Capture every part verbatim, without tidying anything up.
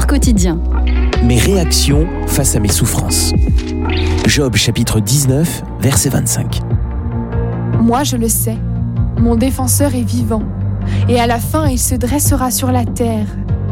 quotidien. Mes réactions face à mes souffrances. Job chapitre dix-neuf, verset vingt-cinq. Moi je le sais, mon défenseur est vivant, et à la fin il se dressera sur la terre.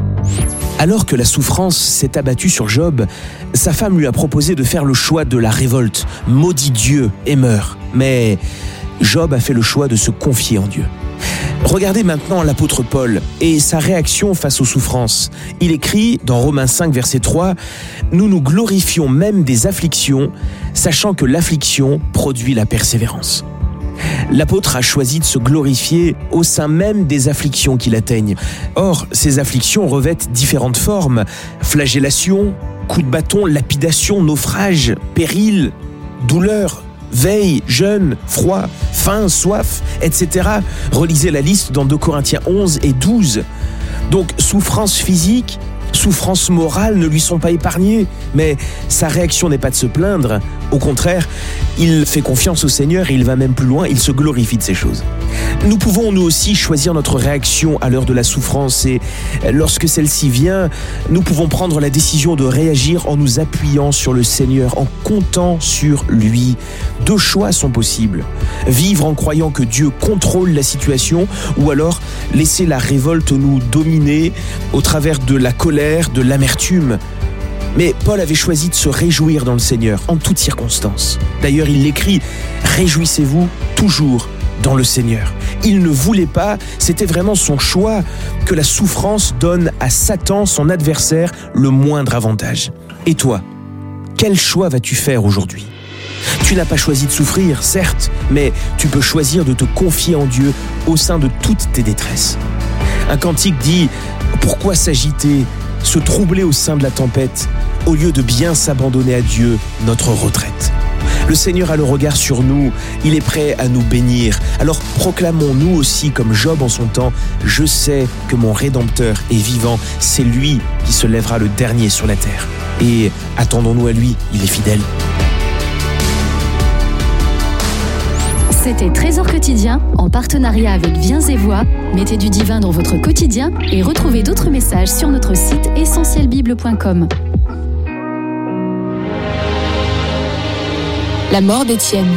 Alors que la souffrance s'est abattue sur Job, sa femme lui a proposé de faire le choix de la révolte. Maudit Dieu et meurt. Mais Job a fait le choix de se confier en Dieu. Regardez maintenant l'apôtre Paul et sa réaction face aux souffrances. Il écrit dans Romains cinq, verset trois, « Nous nous glorifions même des afflictions, sachant que l'affliction produit la persévérance. » L'apôtre a choisi de se glorifier au sein même des afflictions qui l'atteignent. Or, ces afflictions revêtent différentes formes. Flagellation, coups de bâton, lapidation, naufrage, péril, douleur, veille, jeûne, froid, faim, soif, et cetera. Relisez la liste dans deux Corinthiens onze et douze. Donc, souffrance physique, souffrance morale ne lui sont pas épargnées, mais sa réaction n'est pas de se plaindre. Au contraire, il fait confiance au Seigneur et il va même plus loin, il se glorifie de ces choses. Nous pouvons nous aussi choisir notre réaction à l'heure de la souffrance et lorsque celle-ci vient, nous pouvons prendre la décision de réagir en nous appuyant sur le Seigneur, en comptant sur lui. Deux choix sont possibles. Vivre en croyant que Dieu contrôle la situation ou alors laisser la révolte nous dominer au travers de la colère, de l'amertume. Mais Paul avait choisi de se réjouir dans le Seigneur en toutes circonstances. D'ailleurs, il l'écrit « Réjouissez-vous toujours dans le Seigneur ». Il ne voulait pas, c'était vraiment son choix, que la souffrance donne à Satan, son adversaire, le moindre avantage. Et toi, quel choix vas-tu faire aujourd'hui ? Tu n'as pas choisi de souffrir, certes, mais tu peux choisir de te confier en Dieu au sein de toutes tes détresses. Un cantique dit « Pourquoi s'agiter ? Se troubler au sein de la tempête, au lieu de bien s'abandonner à Dieu, notre retraite. » Le Seigneur a le regard sur nous, il est prêt à nous bénir. Alors proclamons nous aussi comme Job en son temps, « Je sais que mon Rédempteur est vivant, c'est lui qui se lèvera le dernier sur la terre. » Et attendons-nous à lui, il est fidèle. C'était Trésor quotidien en partenariat avec Viens et Voix. Mettez du divin dans votre quotidien et retrouvez d'autres messages sur notre site essentiel bible point com. La mort d'Étienne.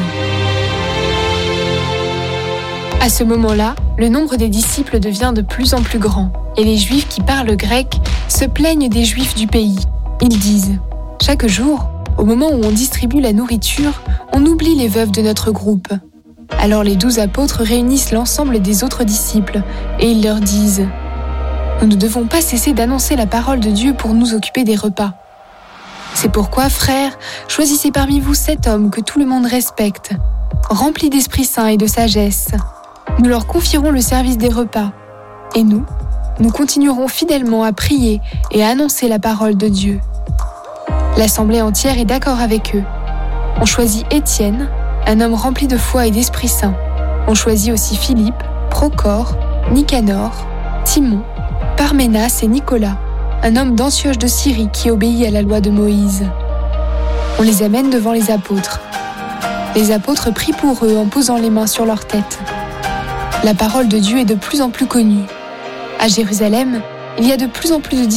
À ce moment-là, le nombre des disciples devient de plus en plus grand, et les Juifs qui parlent grec se plaignent des Juifs du pays. Ils disent « Chaque jour, au moment où on distribue la nourriture, on oublie les veuves de notre groupe. » Alors les douze apôtres réunissent l'ensemble des autres disciples et ils leur disent « Nous ne devons pas cesser d'annoncer la parole de Dieu pour nous occuper des repas. C'est pourquoi, frères, choisissez parmi vous sept hommes que tout le monde respecte, remplis d'Esprit Saint et de sagesse. Nous leur confierons le service des repas. Et nous, nous continuerons fidèlement à prier et à annoncer la parole de Dieu. » L'assemblée entière est d'accord avec eux. On choisit Étienne, un homme rempli de foi et d'Esprit Saint. On choisit aussi Philippe, Procor, Nicanor, Timon, Parménas et Nicolas, un homme d'Antioche de Syrie qui obéit à la loi de Moïse. On les amène devant les apôtres. Les apôtres prient pour eux en posant les mains sur leur tête. La parole de Dieu est de plus en plus connue. À Jérusalem, il y a de plus en plus de